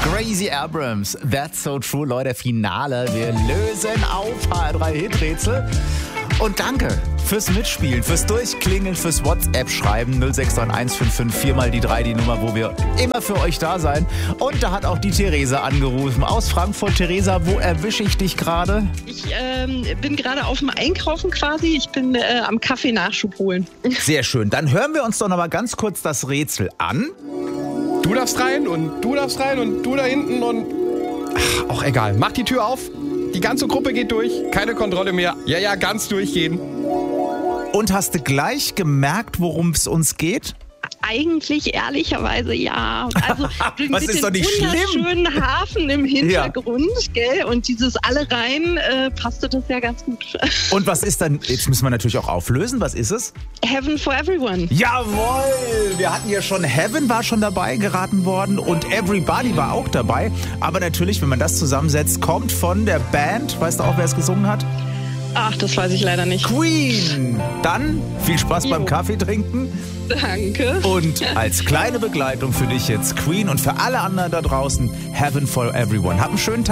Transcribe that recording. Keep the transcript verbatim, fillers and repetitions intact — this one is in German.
Gracie Abrams, That's So True, Leute, Finale. Wir lösen auf H R drei Hiträtsel. Und danke fürs Mitspielen, fürs Durchklingeln, fürs WhatsApp-Schreiben. null sechs neun eins fünf fünf vier mal die drei, die Nummer, wo wir immer für euch da sein. Und da hat auch die Theresa angerufen aus Frankfurt. Theresa, wo erwische ich dich gerade? Ich ähm, bin gerade auf dem Einkaufen quasi. Ich bin äh, am Kaffee-Nachschub holen. Sehr schön. Dann hören wir uns doch noch mal ganz kurz das Rätsel an. Du darfst rein und du darfst rein und du da hinten und... Ach, auch egal. Mach die Tür auf. Die ganze Gruppe geht durch. Keine Kontrolle mehr. Ja, ja, ganz durchgehen. Und hast du gleich gemerkt, worum es uns geht? Eigentlich, ehrlicherweise, ja. Also Was mit ist doch dem nicht schlimm? wunderschönen Hafen im Hintergrund, ja. Gell? Und dieses alle rein, äh, passte das ja ganz gut. Und was ist dann, jetzt müssen wir natürlich auch auflösen, was ist es? Heaven for Everyone. Jawohl! Wir hatten ja schon, Heaven war schon dabei geraten worden und Everybody war auch dabei. Aber natürlich, wenn man das zusammensetzt, kommt von der Band, weißt du auch, wer es gesungen hat? Ach, das weiß ich leider nicht. Queen! Dann viel Spaß Jo. beim Kaffee trinken. Danke. Und als kleine Begleitung für dich jetzt Queen und für alle anderen da draußen Heaven for Everyone. Hab einen schönen Tag.